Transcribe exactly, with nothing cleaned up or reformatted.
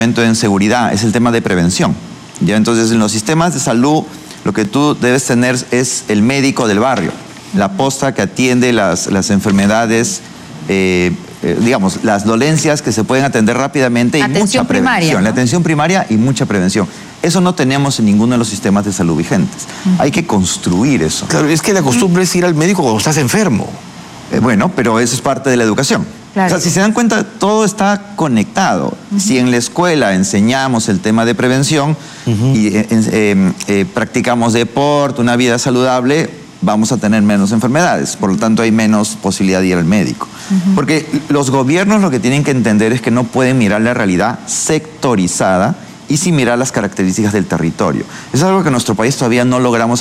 en seguridad, es el tema de prevención. ¿Ya? Entonces, en los sistemas de salud, lo que tú debes tener es el médico del barrio, la posta que atiende las, las enfermedades, eh, eh, digamos, las dolencias que se pueden atender rápidamente y atención mucha prevención. Primaria, ¿no? La atención primaria y mucha prevención. Eso no tenemos en ninguno de los sistemas de salud vigentes. Uh-huh. Hay que construir eso. Claro, es que la costumbre es ir al médico cuando estás enfermo. Eh, bueno, pero eso es parte de la educación. Claro. O sea, si se dan cuenta, todo está conectado. Uh-huh. Si en la escuela enseñamos el tema de prevención uh-huh. y eh, eh, eh, practicamos deporte, una vida saludable, vamos a tener menos enfermedades. Por lo tanto, hay menos posibilidad de ir al médico. Uh-huh. Porque los gobiernos lo que tienen que entender es que no pueden mirar la realidad sectorizada y sin mirar las características del territorio. Es algo que en nuestro país todavía no logramos